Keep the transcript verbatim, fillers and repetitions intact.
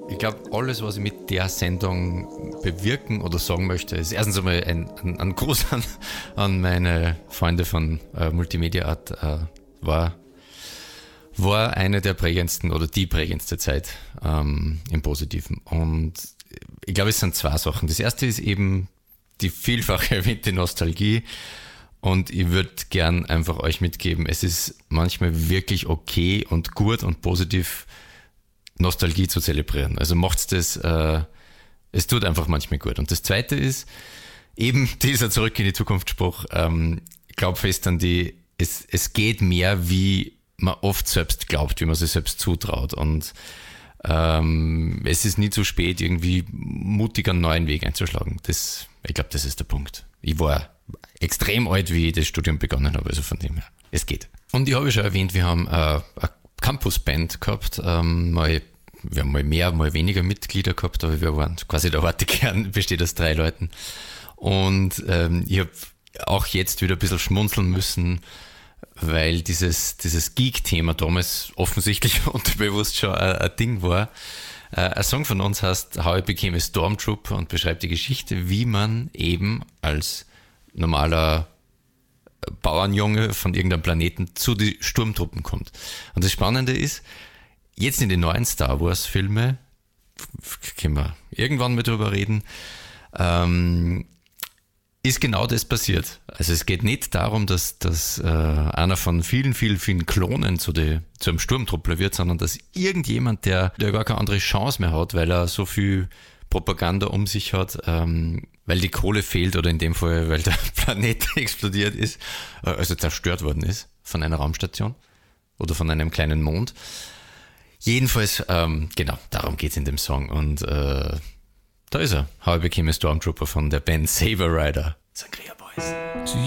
Ich glaube, alles, was ich mit der Sendung bewirken oder sagen möchte, ist erstens einmal ein, ein, ein Gruß an, an meine Freunde von äh, Multimedia Art. Äh, war, war eine der prägendsten oder die prägendste Zeit ähm, im Positiven. Und ich glaube, es sind zwei Sachen. Das erste ist eben die vielfach erwähnte Nostalgie. Und ich würde gern einfach euch mitgeben, es ist manchmal wirklich okay und gut und positiv, Nostalgie zu zelebrieren. Also macht's das, äh, es tut einfach manchmal gut. Und das Zweite ist, eben dieser Zurück in die Zukunft Spruch, ähm, glaub fest an die, es, es geht mehr, wie man oft selbst glaubt, wie man sich selbst zutraut. Und ähm, es ist nie zu spät, irgendwie mutig einen neuen Weg einzuschlagen. Das, ich glaube, das ist der Punkt. Ich war extrem alt, wie ich das Studium begonnen habe, also von dem her, es geht. Und ich habe schon erwähnt, wir haben äh, eine Campus-Band gehabt, ähm, mal, wir haben mal mehr, mal weniger Mitglieder gehabt, aber wir waren quasi der harte Kern, besteht aus drei Leuten. Und ähm, ich habe auch jetzt wieder ein bisschen schmunzeln müssen, weil dieses, dieses Geek-Thema damals offensichtlich unterbewusst schon ein, ein Ding war. Äh, ein Song von uns heißt How I Became a Stormtrooper und beschreibt die Geschichte, wie man eben als normaler Bauernjunge von irgendeinem Planeten zu den Sturmtruppen kommt. Und das Spannende ist, jetzt in den neuen Star Wars Filme, können wir irgendwann mal drüber reden, ähm, ist genau das passiert. Also es geht nicht darum, dass, dass äh, einer von vielen, vielen, vielen Klonen zu, die, zu einem Sturmtruppler wird, sondern dass irgendjemand, der, der gar keine andere Chance mehr hat, weil er so viel Propaganda um sich hat, ähm, weil die Kohle fehlt oder in dem Fall, weil der Planet explodiert ist, äh, also zerstört worden ist von einer Raumstation oder von einem kleinen Mond. Jedenfalls, ähm, genau, darum geht's in dem Song. Und äh, da ist er. How I Became a Stormtrooper von der Band Saber Rider. Sangria Boys.